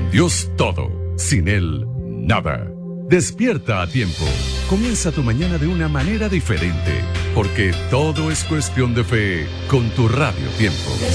Con Dios todo, sin Él nada. Despierta a tiempo. Comienza tu mañana de una manera diferente, porque todo es cuestión de fe con tu Radio Tiempo.